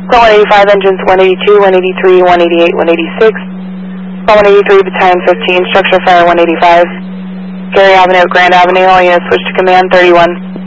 Call 185, engines 182, 183, 188, 186. Call 183, battalion 15, structure fire 185. Gary Avenue, Grand Avenue, all units switch to command 31.